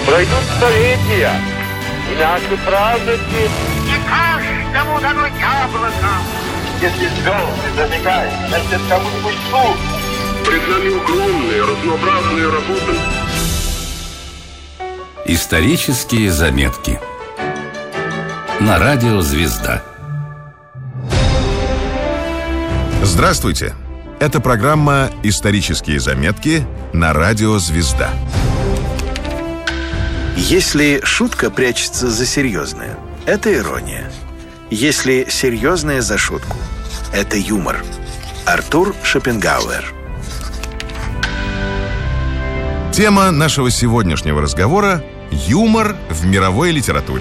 Пройдут столетия, и наши праздники... Не каждому дано яблоко. Если звезды зажигают, значит, кому-нибудь суд. Пред нами огромные, разнообразные работы. Исторические заметки на радио «Звезда». Здравствуйте! Это программа «Исторические заметки» на радио «Звезда». Если шутка прячется за серьезное, это ирония. Если серьезное за шутку, это юмор. Артур Шопенгауэр. Тема нашего сегодняшнего разговора – юмор в мировой литературе.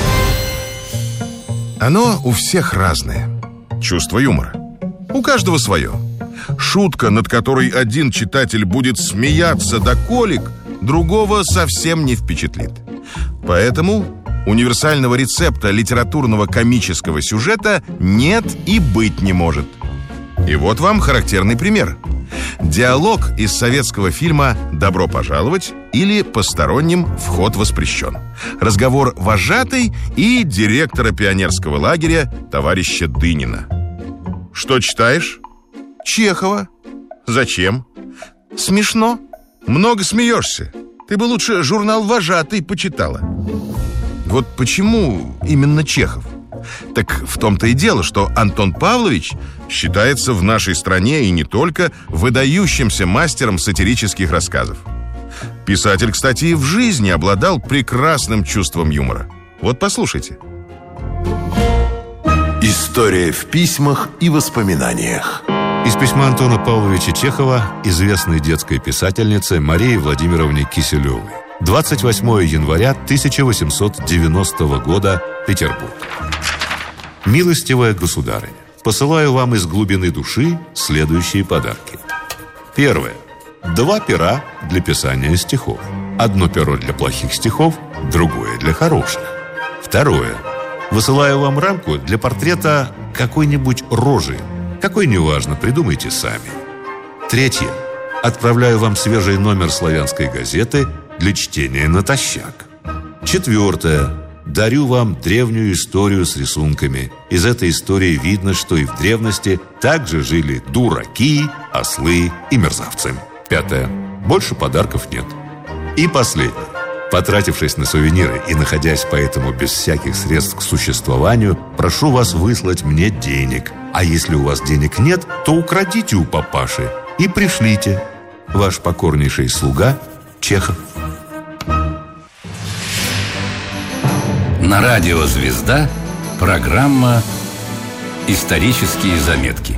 Оно у всех разное. Чувство юмора. У каждого свое. Шутка, над которой один читатель будет смеяться до колик, другого совсем не впечатлит. Поэтому универсального рецепта литературного комического сюжета нет и быть не может. И вот вам характерный пример. Диалог из советского фильма «Добро пожаловать» или «Посторонним вход воспрещен». Разговор вожатой и директора пионерского лагеря товарища Дынина. Что читаешь? Чехова. Зачем? Смешно. Много смеешься. Ты бы лучше журнал «Вожатый» почитала. Вот почему именно Чехов? Так в том-то и дело, что Антон Павлович считается в нашей стране и не только выдающимся мастером сатирических рассказов. Писатель, кстати, и в жизни обладал прекрасным чувством юмора. Вот послушайте. История в письмах и воспоминаниях. Из письма Антона Павловича Чехова известной детской писательнице Марии Владимировне Киселевой. 28 января 1890 года, Петербург. Милостивая государыня, посылаю вам из глубины души следующие подарки. Первое. 2 пера для писания стихов. Одно перо для плохих стихов, другое для хороших. Второе. Высылаю вам рамку для портрета какой-нибудь рожи. Какой, неважно, придумайте сами. Третье. Отправляю вам свежий номер славянской газеты для чтения натощак. Четвертое. Дарю вам древнюю историю с рисунками. Из этой истории видно, что и в древности также жили дураки, ослы и мерзавцы. Пятое. Больше подарков нет. И последнее. Потратившись на сувениры и находясь поэтому без всяких средств к существованию, прошу вас выслать мне денег. А если у вас денег нет, то украдите у папаши и пришлите. Ваш покорнейший слуга Чехов. На радио «Звезда» программа «Исторические заметки».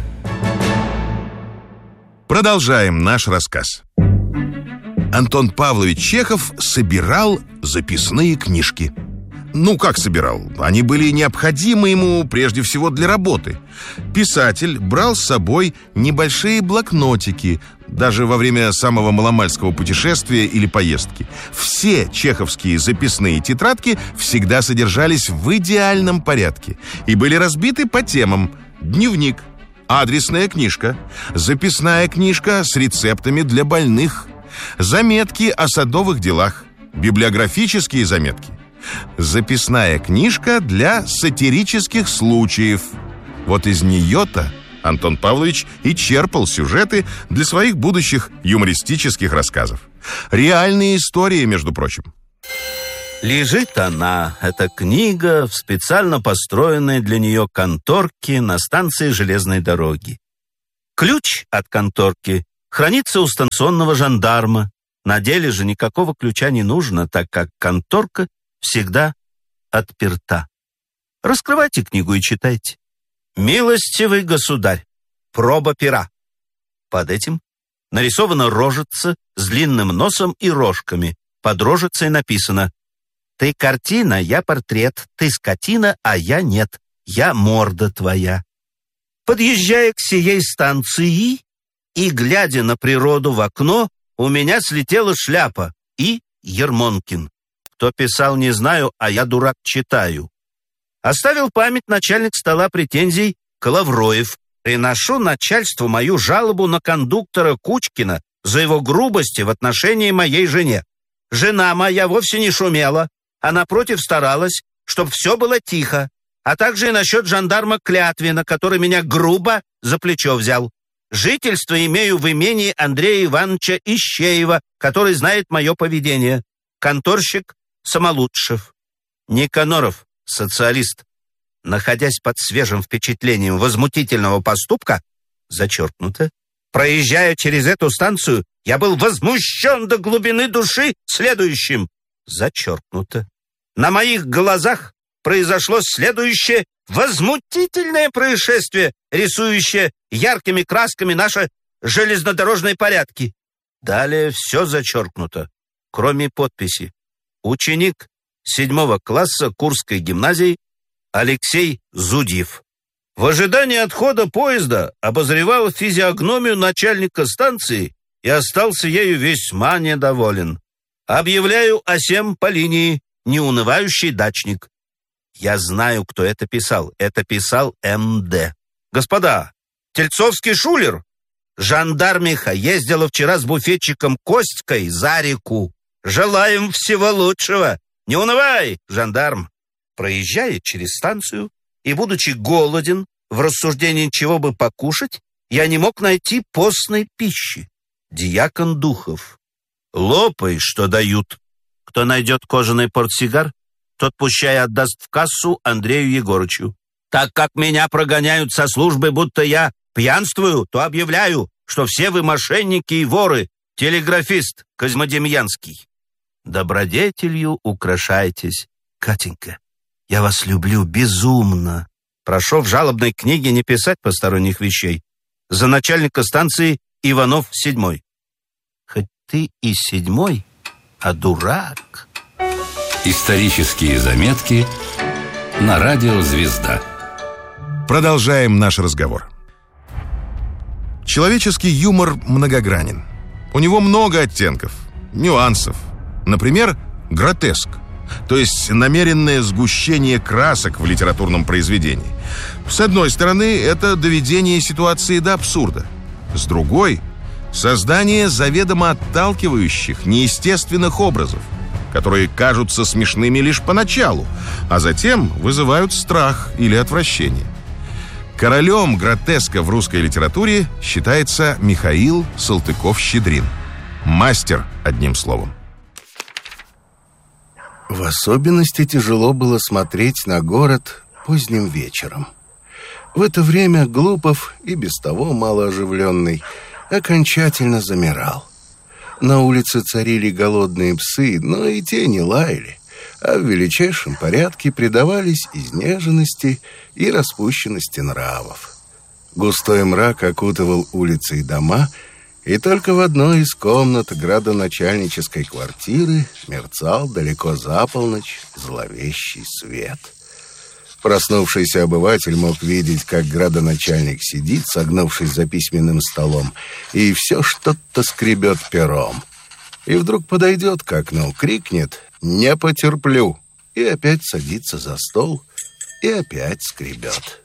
Продолжаем наш рассказ. Антон Павлович Чехов собирал записные книжки. Ну, как собирал? Они были необходимы ему прежде всего для работы. Писатель брал с собой небольшие блокнотики, даже во время самого маломальского путешествия или поездки. Все чеховские записные тетрадки всегда содержались в идеальном порядке и были разбиты по темам: дневник, адресная книжка, записная книжка с рецептами для больных, заметки о садовых делах, библиографические заметки, записная книжка для сатирических случаев. Вот из нее-то Антон Павлович и черпал сюжеты для своих будущих юмористических рассказов. Реальные истории, между прочим. Лежит она, эта книга, в специально построенной для нее конторке на станции железной дороги. Ключ от конторки хранится у станционного жандарма. На деле же никакого ключа не нужно, так как конторка всегда отперта. Раскрывайте книгу и читайте. «Милостивый государь», проба пера. Под этим нарисована рожица с длинным носом и рожками. Под рожицей написано: «Ты картина, я портрет, ты скотина, а я нет, я морда твоя». Подъезжая к сей станции и глядя на природу в окно, у меня слетела шляпа и Ермонкин. Кто писал, не знаю, а я, дурак, читаю. Оставил память начальник стола претензий Коловроев. Приношу начальству мою жалобу на кондуктора Кучкина за его грубости в отношении моей жене. жена моя вовсе не шумела, а напротив старалась, чтобы все было тихо, а также и насчет жандарма Клятвина, который меня грубо за плечо взял. Жительство имею в имении Андрея Ивановича Ищеева, который знает мое поведение. Конторщик Самолучшев. Никаноров, социалист. Находясь под свежим впечатлением возмутительного поступка, зачеркнуто, проезжая через эту станцию, я был возмущен до глубины души следующим, зачеркнуто. На моих глазах произошло следующее возмутительное происшествие, рисующее яркими красками наши железнодорожные порядки. Далее все зачеркнуто, кроме подписи. Ученик 7 класса Курской гимназии Алексей Зудьев. В ожидании отхода поезда обозревал физиогномию начальника станции и остался ею весьма недоволен. Объявляю о сем по линии неунывающий дачник. Я знаю, кто это писал. Это писал МД. Господа, Тельцовский шулер. Жандармиха ездила вчера с буфетчиком Костькой за реку. Желаем всего лучшего. Не унывай, жандарм. Проезжая через станцию и, будучи голоден, в рассуждении чего бы покушать, я не мог найти постной пищи. Дьякон Духов. Лопай, что дают. Кто найдет кожаный портсигар, тот пущай отдаст в кассу Андрею Егорычу. Так как меня прогоняют со службы, будто я пьянствую, то объявляю, что все вы мошенники и воры. Телеграфист Козьмодемьянский. Добродетелью украшайтесь. Катенька, я вас люблю безумно. Прошу в жалобной книге не писать посторонних вещей. За начальника станции Иванов 7. Хоть ты и 7, а дурак. Исторические заметки на радио «Звезда». Продолжаем наш разговор. Человеческий юмор многогранен. У него много оттенков, нюансов. Например, гротеск, то есть намеренное сгущение красок в литературном произведении. С одной стороны, это доведение ситуации до абсурда. С другой – создание заведомо отталкивающих, неестественных образов, которые кажутся смешными лишь поначалу, а затем вызывают страх или отвращение. Королем гротеска в русской литературе считается Михаил Салтыков-Щедрин. Мастер, одним словом. В особенности тяжело было смотреть на город поздним вечером. В это время Глупов, и без того малооживленный, окончательно замирал. На улице царили голодные псы, но и те не лаяли, а в величайшем порядке предавались изнеженности и распущенности нравов. Густой мрак окутывал улицы и дома, и только в одной из комнат градоначальнической квартиры мерцал далеко за полночь зловещий свет. Проснувшийся обыватель мог видеть, как градоначальник сидит, согнувшись за письменным столом, и все что-то скребет пером. И вдруг подойдет к окну, крикнет «Не потерплю!» и опять садится за стол и опять скребет.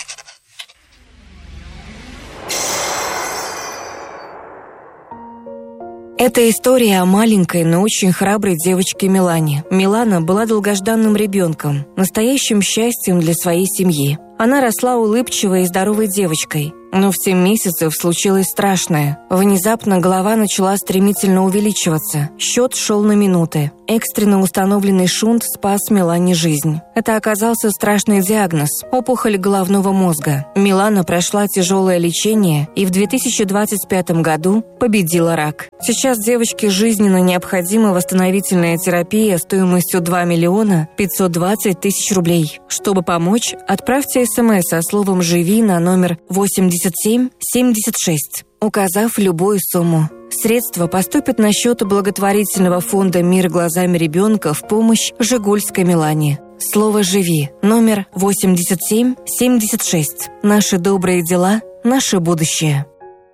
Это история о маленькой, но очень храброй девочке Милане. Милана была долгожданным ребенком, настоящим счастьем для своей семьи. Она росла улыбчивой и здоровой девочкой. Но в 7 месяцев случилось страшное. Внезапно голова начала стремительно увеличиваться. Счет шел на минуты. Экстренно установленный шунт спас Милане жизнь. Это оказался страшный диагноз – опухоль головного мозга. Милана прошла тяжелое лечение и в 2025 году победила рак. Сейчас девочке жизненно необходима восстановительная терапия стоимостью 2 миллиона 520 тысяч рублей. Чтобы помочь, отправьте СМС со словом «Живи» на номер 8776, указав любую сумму. Средства поступят на счет благотворительного фонда «Мир глазами ребенка» в помощь Жигульской Милане. Слово «Живи» номер 8776. Наши добрые дела, наше будущее.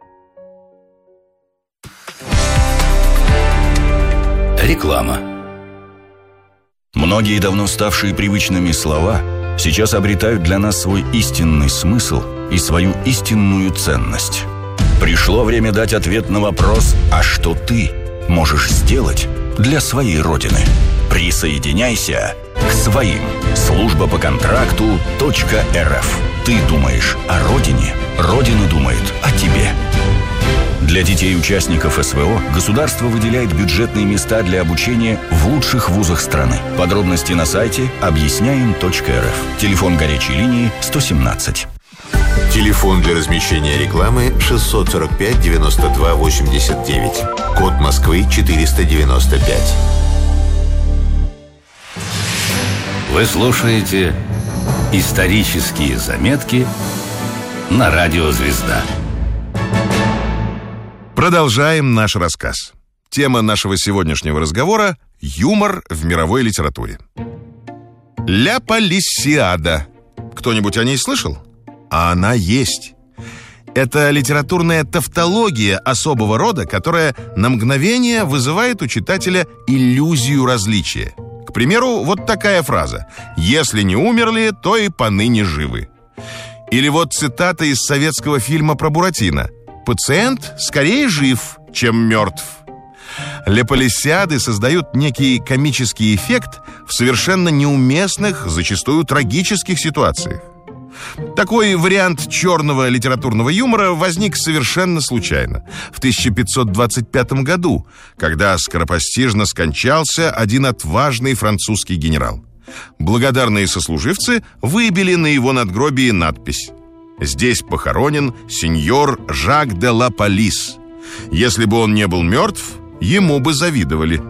Реклама. Многие давно ставшие привычными слова сейчас обретают для нас свой истинный смысл и свою истинную ценность. Пришло время дать ответ на вопрос: а что ты можешь сделать, для своей родины. Присоединяйся к своим. Служба по контракту .рф. Ты думаешь о родине, родина думает о тебе. Для детей-участников СВО государство выделяет бюджетные места для обучения в лучших вузах страны. Подробности на сайте объясняем.рф. Телефон горячей линии 117. Телефон для размещения рекламы 645 92 89. Код Москвы 495. Вы слушаете «Исторические заметки» на радио «Звезда». Продолжаем наш рассказ. Тема нашего сегодняшнего разговора – юмор в мировой литературе. «Ля Полисиада». Кто-нибудь о ней слышал? А она есть. Это литературная тавтология особого рода, которая на мгновение вызывает у читателя иллюзию различия. К примеру, вот такая фраза: «Если не умерли, то и поныне живы». Или вот цитата из советского фильма про Буратино: «Пациент скорее жив, чем мертв». Леполисиады создают некий комический эффект в совершенно неуместных, зачастую трагических ситуациях. Такой вариант черного литературного юмора возник совершенно случайно в 1525 году, когда скоропостижно скончался один отважный французский генерал. Благодарные сослуживцы выбили на его надгробии надпись: «Здесь похоронен сеньор Жак де ла Полис. Если бы он не был мертв, ему бы завидовали».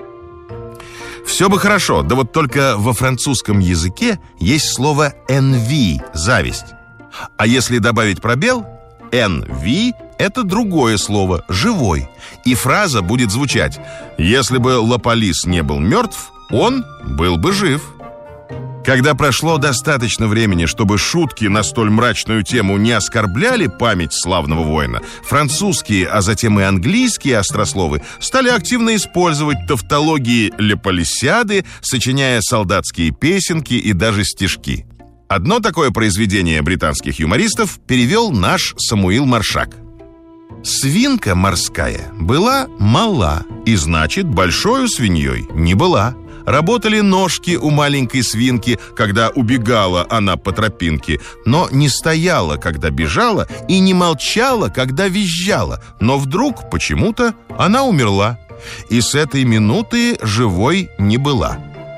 Все бы хорошо, да вот только во французском языке есть слово «envy» – зависть. А если добавить пробел, «envy» – это другое слово – «живой». И фраза будет звучать: «Если бы Лаполис не был мертв, он был бы жив». Когда прошло достаточно времени, чтобы шутки на столь мрачную тему не оскорбляли память славного воина, французские, а затем и английские острословы стали активно использовать тавтологии Леполисиады, сочиняя солдатские песенки и даже стишки. Одно такое произведение британских юмористов перевел наш Самуил Маршак. «Свинка морская была мала, и значит, большою свиньей не была. Работали ножки у маленькой свинки, когда убегала она по тропинке, но не стояла, когда бежала, и не молчала, когда визжала. Но вдруг, почему-то, она умерла, и с этой минуты живой не была».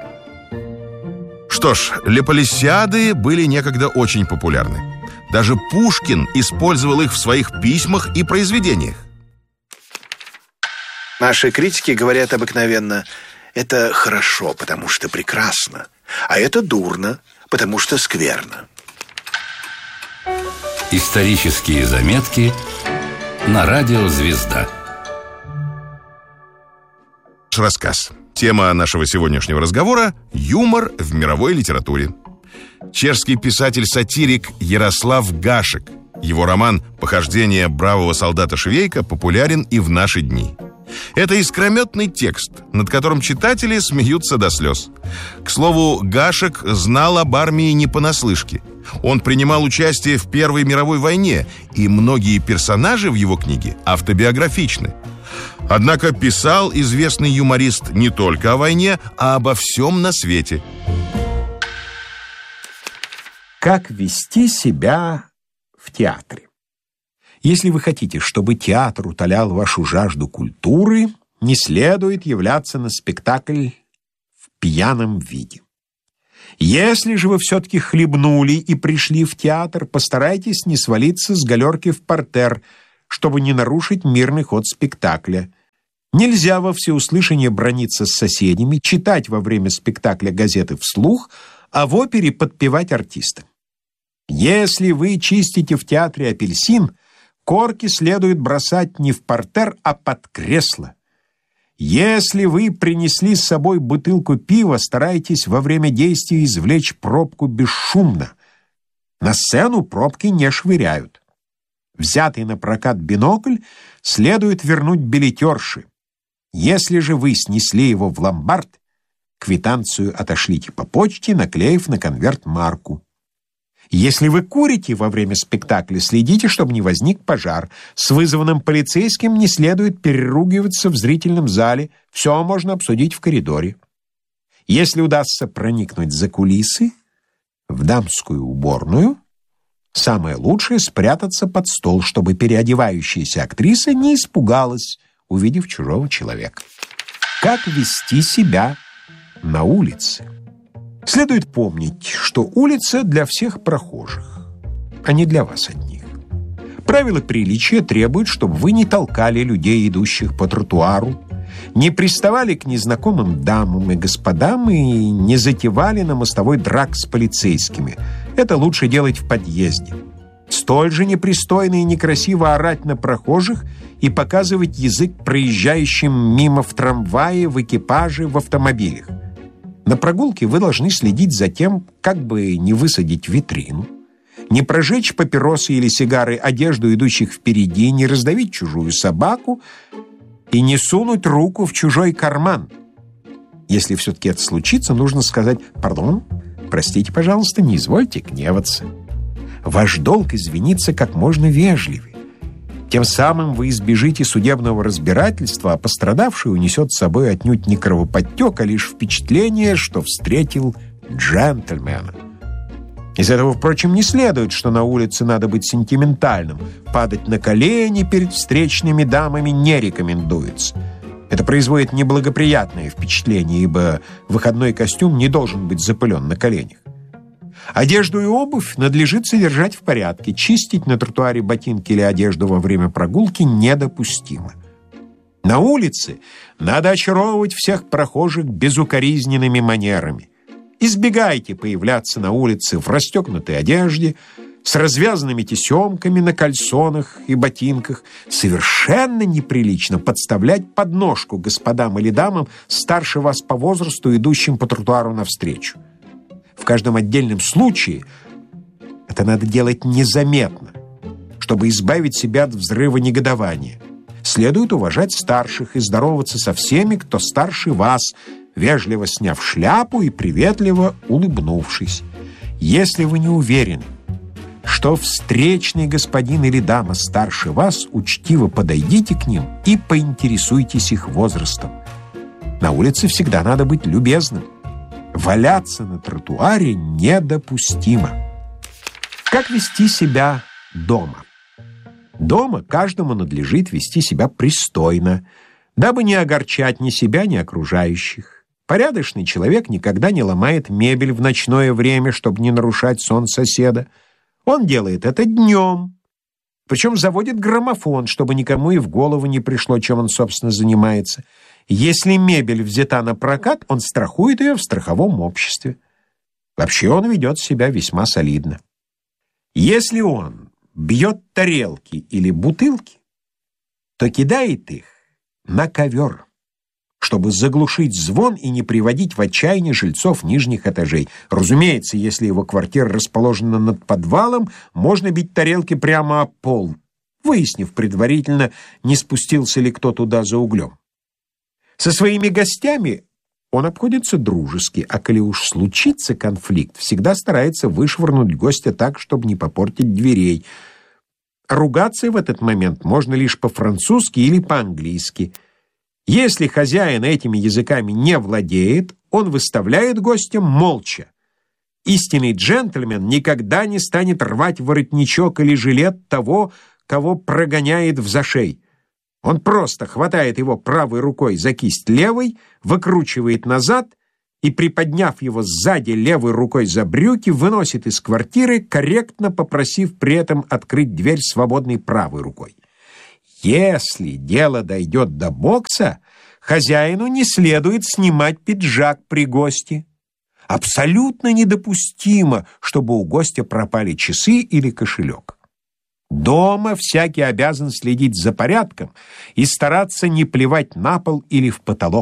Что ж, Леполисиады были некогда очень популярны. Даже Пушкин использовал их в своих письмах и произведениях. Наши критики говорят обыкновенно: это хорошо, потому что прекрасно, а это дурно, потому что скверно. Исторические заметки на радио «Звезда». Рассказ. Тема нашего сегодняшнего разговора – юмор в мировой литературе. Чешский писатель-сатирик Ярослав Гашек. Его роман «Похождение бравого солдата Швейка» популярен и в наши дни. Это искрометный текст, над которым читатели смеются до слез. К слову, Гашек знал об армии не понаслышке. Он принимал участие в Первой мировой войне, и многие персонажи в его книге автобиографичны. Однако писал известный юморист не только о войне, а обо всем на свете. Как вести себя в театре? Если вы хотите, чтобы театр утолял вашу жажду культуры, не следует являться на спектакль в пьяном виде. Если же вы все-таки хлебнули и пришли в театр, постарайтесь не свалиться с галерки в партер, чтобы не нарушить мирный ход спектакля. Нельзя во всеуслышание браниться с соседями, читать во время спектакля газеты вслух, а в опере подпевать артистам. Если вы чистите в театре апельсин, корки следует бросать не в партер, а под кресло. Если вы принесли с собой бутылку пива, старайтесь во время действия извлечь пробку бесшумно. На сцену пробки не швыряют. Взятый на прокат бинокль следует вернуть билетерши. Если же вы снесли его в ломбард, квитанцию отошлите по почте, наклеив на конверт марку. Если вы курите во время спектакля, следите, чтобы не возник пожар. С вызванным полицейским не следует переругиваться в зрительном зале. Все можно обсудить в коридоре. Если удастся проникнуть за кулисы, в дамскую уборную, самое лучшее — спрятаться под стол, чтобы переодевающаяся актриса не испугалась, увидев чужого человека. Как вести себя на улице? Следует помнить, что улица для всех прохожих, а не для вас одних. Правила приличия требуют, чтобы вы не толкали людей, идущих по тротуару, не приставали к незнакомым дамам и господам и не затевали на мостовой драк с полицейскими. Это лучше делать в подъезде. Столь же непристойно и некрасиво орать на прохожих и показывать язык проезжающим мимо в трамвае, в экипаже, в автомобилях. На прогулке вы должны следить за тем, как бы не высадить витрину, не прожечь папиросы или сигары одежду идущих впереди, не раздавить чужую собаку и не сунуть руку в чужой карман. Если все-таки это случится, нужно сказать: «Пардон, простите, пожалуйста, не извольте гневаться». Ваш долг извиниться как можно вежливее. Тем самым вы избежите судебного разбирательства, а пострадавший унесет с собой отнюдь не кровоподтек, а лишь впечатление, что встретил джентльмена. Из этого, впрочем, не следует, что на улице надо быть сентиментальным. Падать на колени перед встречными дамами не рекомендуется. Это производит неблагоприятное впечатление, ибо выходной костюм не должен быть запылен на коленях. Одежду и обувь надлежит содержать в порядке. Чистить на тротуаре ботинки или одежду во время прогулки недопустимо. На улице надо очаровывать всех прохожих безукоризненными манерами. Избегайте появляться на улице в расстегнутой одежде, с развязанными тесемками на кальсонах и ботинках. Совершенно неприлично подставлять подножку господам или дамам, старше вас по возрасту, идущим по тротуару навстречу. В каждом отдельном случае это надо делать незаметно, чтобы избавить себя от взрыва негодования. Следует уважать старших и здороваться со всеми, кто старше вас, вежливо сняв шляпу и приветливо улыбнувшись. Если вы не уверены, что встречный господин или дама старше вас, учтиво подойдите к ним и поинтересуйтесь их возрастом. На улице всегда надо быть любезным. Валяться на тротуаре недопустимо. Как вести себя дома? Дома каждому надлежит вести себя пристойно, дабы не огорчать ни себя, ни окружающих. Порядочный человек никогда не ломает мебель в ночное время, чтобы не нарушать сон соседа. Он делает это днем, причем заводит граммофон, чтобы никому и в голову не пришло, чем он, собственно, занимается. Если мебель взята на прокат, он страхует ее в страховом обществе. Вообще он ведет себя весьма солидно. Если он бьет тарелки или бутылки, то кидает их на ковер, чтобы заглушить звон и не приводить в отчаяние жильцов нижних этажей. Разумеется, если его квартира расположена над подвалом, можно бить тарелки прямо о пол, выяснив предварительно, не спустился ли кто туда за углем. Со своими гостями он обходится дружески, а коли уж случится конфликт, всегда старается вышвырнуть гостя так, чтобы не попортить дверей. Ругаться в этот момент можно лишь по-французски или по-английски. Если хозяин этими языками не владеет, он выставляет гостя молча. Истинный джентльмен никогда не станет рвать воротничок или жилет того, кого прогоняет взашей. Он просто хватает его правой рукой за кисть левой, выкручивает назад и, приподняв его сзади левой рукой за брюки, выносит из квартиры, корректно попросив при этом открыть дверь свободной правой рукой. Если дело дойдет до бокса, хозяину не следует снимать пиджак при госте. Абсолютно недопустимо, чтобы у гостя пропали часы или кошелек. Дома всякий обязан следить за порядком и стараться не плевать на пол или в потолок.